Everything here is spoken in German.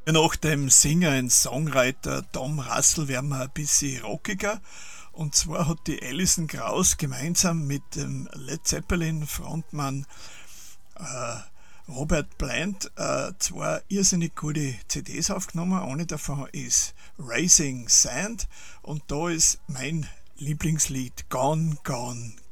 Nach dem Singer und Songwriter Tom Russell werden wir ein bisschen rockiger. Und zwar hat die Alison Krauss gemeinsam mit dem Led Zeppelin Frontmann äh, Robert Plant zwei irrsinnig gute CDs aufgenommen. Eine davon ist Raising Sand und da ist mein Lieblingslied Gone, Gone,